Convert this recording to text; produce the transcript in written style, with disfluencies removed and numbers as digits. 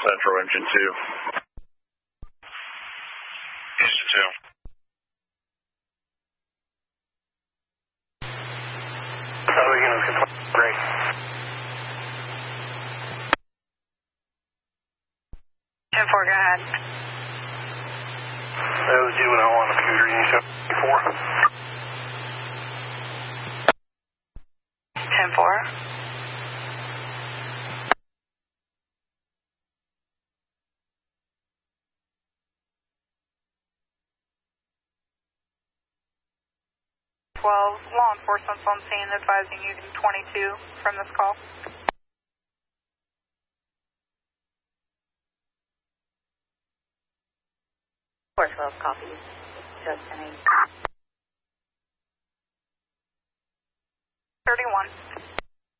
Central Engine 2. Houston 2. How are we going to break? Ten 4, go ahead. That was you and I on the computer. You said 4. 10 4. Law enforcement's on scene advising you 22 from this call. Four 12 copies. Justin 31.